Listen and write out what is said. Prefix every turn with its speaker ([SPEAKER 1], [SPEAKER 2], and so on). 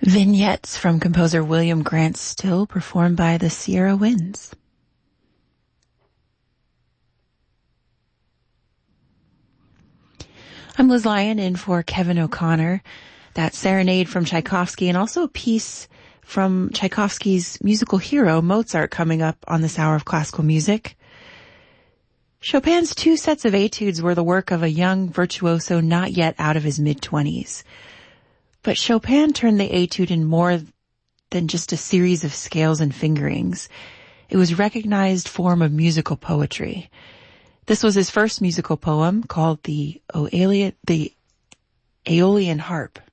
[SPEAKER 1] Vignettes from composer William Grant Still, performed by the Sierra Winds. I'm Liz Lyon in for Kevin O'Connor. That serenade from Tchaikovsky, and also a piece from Tchaikovsky's musical hero, Mozart, coming up on this hour of classical music. Chopin's two sets of etudes were the work of a young virtuoso not yet out of his mid-20s. But Chopin turned the etude in more than just a series of scales and fingerings. It was a recognized form of musical poetry. This was his first musical poem, called the Aeolian Harp.